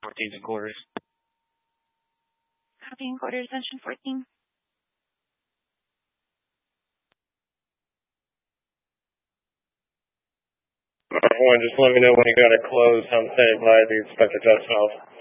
14's and quarters. Copy and quarters, attention 14. Everyone, just let me know when you got it closed. I'm standing by the inspector desk valve.